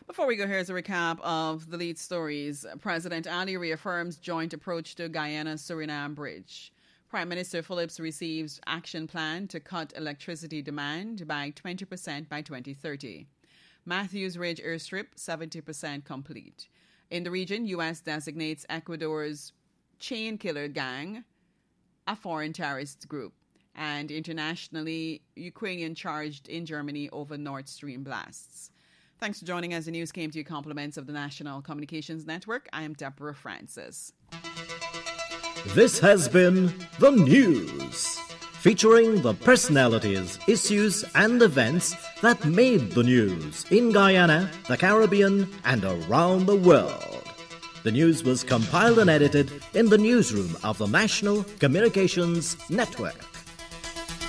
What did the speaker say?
Before we go, here's a recap of the lead stories. President Ali reaffirms joint approach to Guyana-Suriname bridge. Prime Minister Phillips receives action plan to cut electricity demand by 20% by 2030. Matthews Ridge airstrip 70% complete. In the region, U.S. designates Ecuador's chain killer gang a foreign terrorist group. And internationally, Ukrainian charged in Germany over Nord Stream blasts. Thanks for joining us. The news came to you compliments of the National Communications Network. I am Deborah Francis. This has been The News, featuring the personalities, issues, and events that made the news in Guyana, the Caribbean, and around the world. The news was compiled and edited in the newsroom of the National Communications Network.